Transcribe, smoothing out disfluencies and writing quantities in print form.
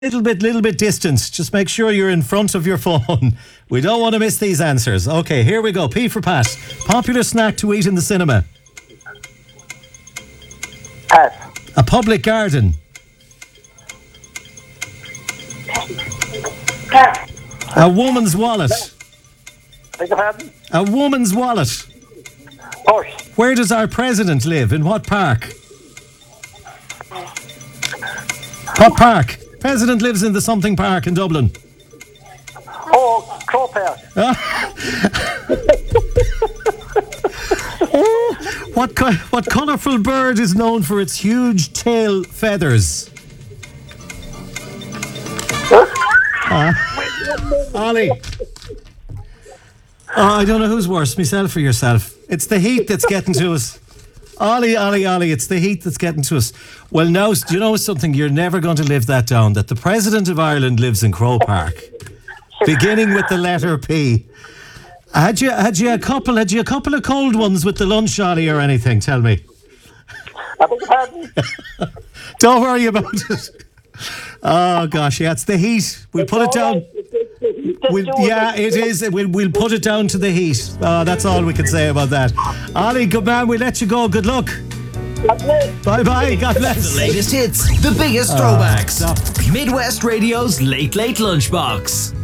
little bit distant. Just make sure you're in front of your phone. We don't want to miss these answers. Okay, here we go. P for Pat. Popular snack to eat in the cinema. Pass. A public garden. Pass. A woman's wallet. Beg your pardon? A woman's wallet. Horse. Where does our president live? In what park? What park? President lives in the something park in Dublin. Oh, Crow Park. What colourful bird is known for its huge tail feathers? Ollie. Oh, I don't know who's worse, myself or yourself. It's the heat that's getting to us. Ollie, it's the heat that's getting to us. Well, now, do you know something? You're never going to live that down, that the President of Ireland lives in Crow Park, beginning with the letter P. Had you a couple of cold ones with the lunch, Ollie, or anything? Tell me. I beg your pardon? Don't worry about it. Oh, gosh, yeah, it's the heat. We'll put it down. It is. We'll put it down to the heat. That's all we can say about that. Ollie, good man, we'll let you go. Good luck. Bye-bye. God bless. The latest hits, the biggest throwbacks. Midwest Radio's Late Late Lunchbox.